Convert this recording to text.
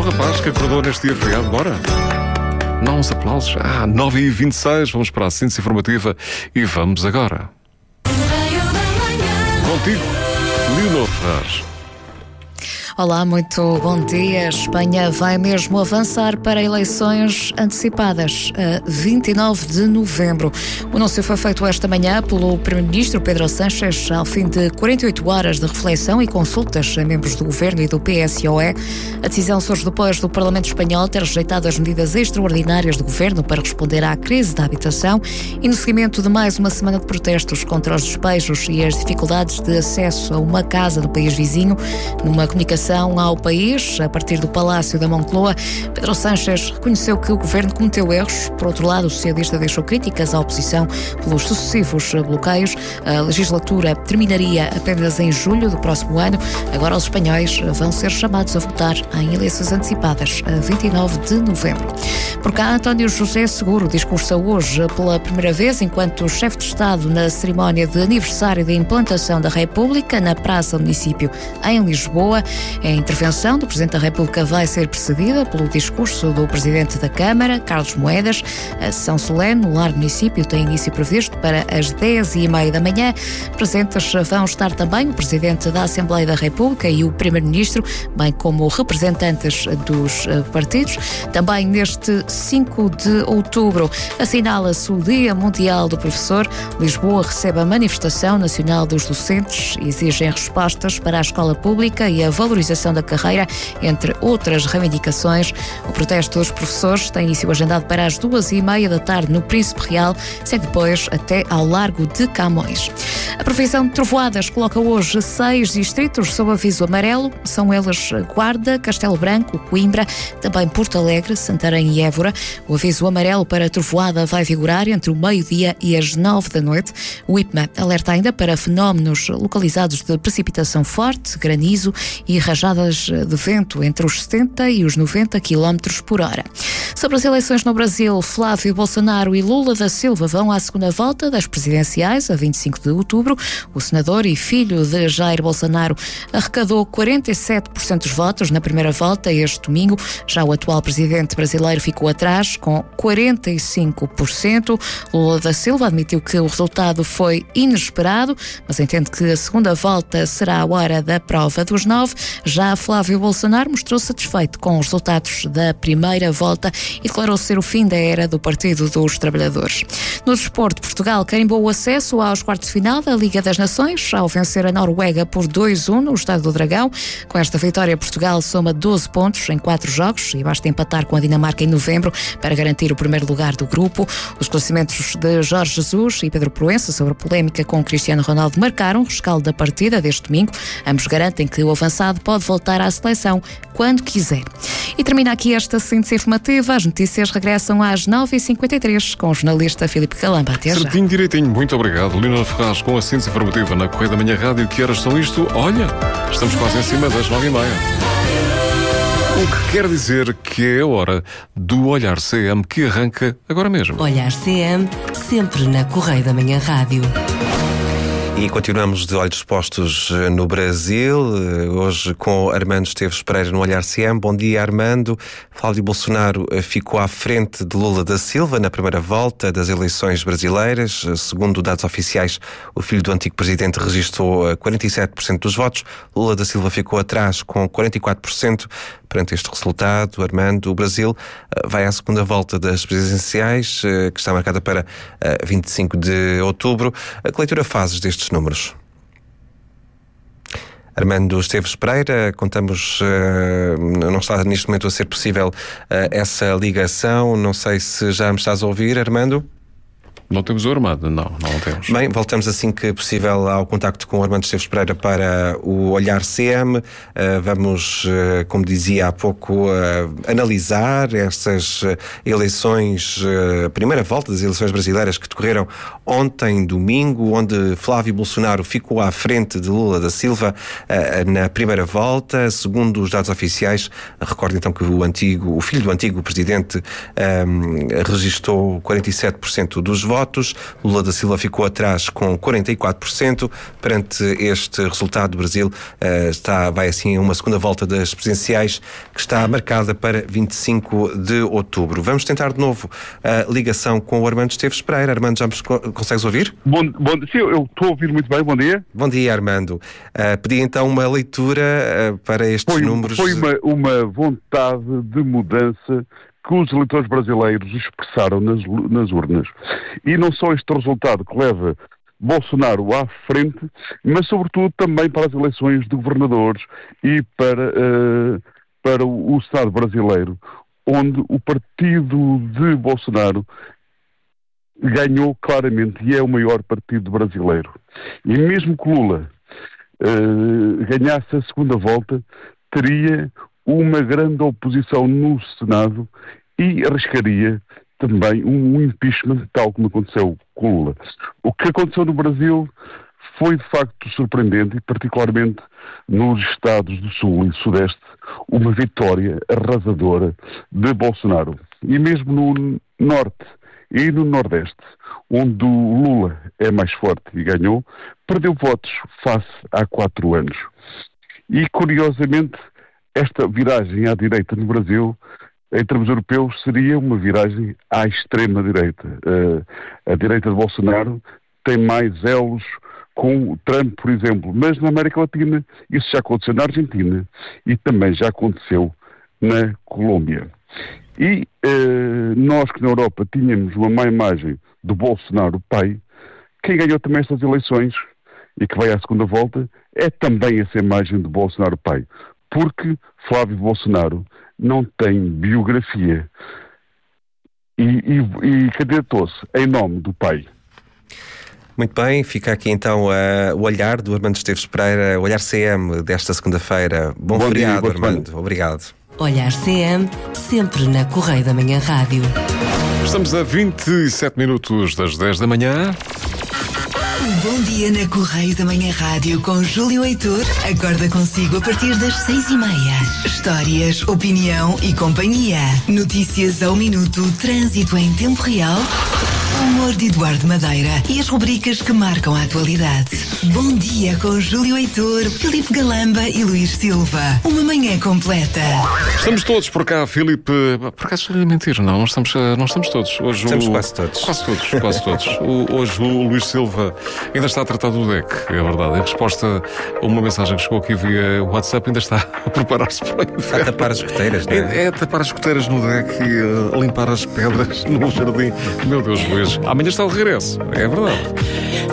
rapaz que acordou neste dia feriado. Bora! Não, uns aplausos. 9h26, vamos para a síntese informativa e vamos agora. Contigo, Leonor Ferraz. Olá, muito bom dia. A Espanha vai mesmo avançar para eleições antecipadas a 29 de novembro. O anúncio foi feito esta manhã pelo Primeiro-Ministro Pedro Sánchez ao fim de 48 horas de reflexão e consultas a membros do Governo e do PSOE. A decisão surge depois do Parlamento Espanhol ter rejeitado as medidas extraordinárias do Governo para responder à crise da habitação e no seguimento de mais uma semana de protestos contra os despejos e as dificuldades de acesso a uma casa no país vizinho. Numa comunicação ao país, a partir do Palácio da Moncloa, Pedro Sánchez reconheceu que o governo cometeu erros. Por outro lado, o socialista deixou críticas à oposição pelos sucessivos bloqueios. A legislatura terminaria apenas em julho do próximo ano. Agora os espanhóis vão ser chamados a votar em eleições antecipadas a 29 de novembro. Por cá, António José Seguro discursa hoje pela primeira vez enquanto chefe de Estado na cerimónia de aniversário da implantação da República na Praça do Município em Lisboa. A intervenção do Presidente da República vai ser precedida pelo discurso do Presidente da Câmara, Carlos Moedas. A sessão solene no Lar do Município tem início previsto para as 10h30 da manhã. Presentes vão estar também o Presidente da Assembleia da República e o Primeiro-Ministro, bem como representantes dos partidos. Também neste 5 de outubro assinala-se o Dia Mundial do Professor. Lisboa recebe a Manifestação Nacional dos Docentes. Exigem respostas para a escola pública e a valorização da carreira, entre outras reivindicações. O protesto dos professores tem início agendado para as 2h30 da tarde no Príncipe Real, segue depois até ao Largo de Camões. A previsão de trovoadas coloca hoje 6 distritos sob aviso amarelo. São eles Guarda, Castelo Branco, Coimbra, também Porto Alegre, Santarém e Évora. O aviso amarelo para trovoada vai vigorar entre o meio-dia e as 9 da noite. O IPMA alerta ainda para fenómenos localizados de precipitação forte, granizo e rajadas de vento entre os 70 e os 90 km por hora. Sobre as eleições no Brasil, Flávio Bolsonaro e Lula da Silva vão à segunda volta das presidenciais, a 25 de outubro. O senador e filho de Jair Bolsonaro arrecadou 47% dos votos na primeira volta este domingo. Já o atual presidente brasileiro ficou atrás, com 45%. Lula da Silva admitiu que o resultado foi inesperado, mas entende que a segunda volta será a hora da prova dos 9. Já Flávio Bolsonaro mostrou satisfeito com os resultados da primeira volta e declarou ser o fim da era do Partido dos Trabalhadores. No desporto, Portugal carimbou o acesso aos quartos de final da Liga das Nações ao vencer a Noruega por 2-1 no Estádio do Dragão. Com esta vitória, Portugal soma 12 pontos em 4 jogos e basta empatar com a Dinamarca em novembro para garantir o primeiro lugar do grupo. Os esclarecimentos de Jorge Jesus e Pedro Proença sobre a polémica com Cristiano Ronaldo marcaram o rescaldo da partida deste domingo. Ambos garantem que o avançado pode voltar à seleção quando quiser. E termina aqui esta síntese informativa. As notícias regressam às 9h53 com o jornalista Filipe Calamba. Até já. Certinho, direitinho. Muito obrigado. Leonor Ferraz com a síntese informativa na Correia da Manhã Rádio. Que horas são isto? Olha, estamos quase em cima das 9h30. O que quer dizer que é a hora do Olhar CM que arranca agora mesmo. Olhar CM, sempre na Correia da Manhã Rádio. E continuamos de olhos postos no Brasil, hoje com Armando Esteves Pereira no Olhar CM. Bom dia, Armando. Flávio Bolsonaro ficou à frente de Lula da Silva na primeira volta das eleições brasileiras. Segundo dados oficiais, o filho do antigo presidente registrou 47% dos votos. Lula da Silva ficou atrás com 44%. Perante este resultado, Armando, o Brasil vai à segunda volta das presidenciais, que está marcada para 25 de outubro. Que leitura fazes destes números? Armando Esteves Pereira, contamos, não está neste momento a ser possível essa ligação. Não sei se já me estás a ouvir, Armando. Não temos o Armando? Não temos. Bem, voltamos assim que possível ao contacto com o Armando Esteves Pereira para o Olhar CM. Vamos, como dizia há pouco, analisar estas eleições, a primeira volta das eleições brasileiras que decorreram ontem, domingo, onde Flávio Bolsonaro ficou à frente de Lula da Silva na primeira volta. Segundo os dados oficiais, recordo então que o filho do antigo presidente registrou 47% dos votos. votos. Lula da Silva ficou atrás com 44%. Perante este resultado, o Brasil vai assim a uma segunda volta das presidenciais que está marcada para 25 de outubro. Vamos tentar de novo a ligação com o Armando Esteves Pereira. Armando, já me consegues ouvir? Sim, eu estou a ouvir muito bem, bom dia. Bom dia, Armando. Pedi então uma leitura para estes números. Foi uma vontade de mudança que os eleitores brasileiros expressaram nas urnas. E não só este resultado que leva Bolsonaro à frente, mas sobretudo também para as eleições de governadores e para o Estado brasileiro, onde o partido de Bolsonaro ganhou claramente e é o maior partido brasileiro. E mesmo que Lula ganhasse a segunda volta, teria uma grande oposição no Senado e arriscaria também um impeachment, tal como aconteceu com Lula. O que aconteceu no Brasil foi de facto surpreendente, e particularmente nos estados do Sul e Sudeste, uma vitória arrasadora de Bolsonaro. E mesmo no Norte e no Nordeste, onde o Lula é mais forte e ganhou, perdeu votos face a 4 anos. E, curiosamente, esta viragem à direita no Brasil, em termos europeus, seria uma viragem à extrema-direita. A direita de Bolsonaro tem mais elos com o Trump, por exemplo, mas na América Latina isso já aconteceu na Argentina e também já aconteceu na Colômbia. E nós que na Europa tínhamos uma má imagem do Bolsonaro pai, quem ganhou também estas eleições e que vai à segunda volta é também essa imagem do Bolsonaro pai, porque Flávio Bolsonaro não tem biografia e candidatou-se em nome do pai. Muito bem, fica aqui então o olhar do Armando Esteves Pereira, o olhar CM desta segunda-feira. Bom feriado, Armando. Obrigado. Olhar CM, sempre na Correia da Manhã Rádio. Estamos a 27 minutos das 10 da manhã. Bom dia na Correia da Manhã Rádio com Júlio Heitor. Acorda consigo a partir das 6:30. Histórias, opinião e companhia. Notícias ao minuto, trânsito em tempo real, humor de Eduardo Madeira e as rubricas que marcam a atualidade. Bom dia com Júlio Heitor, Filipe Galamba e Luís Silva. Uma manhã completa. Estamos todos por cá, Filipe. Por acaso é mentira, não estamos todos. Hoje estamos quase todos. Quase todos. Hoje o Luís Silva ainda está a tratar do deck, é verdade. Em resposta a uma mensagem que chegou aqui via WhatsApp, ainda está a preparar-se para o inverno. A tapar as escoteiras, não é? É tapar as escoteiras no deck e a limpar as pedras no jardim. Meu Deus, Luís. Amanhã está de regresso, é verdade.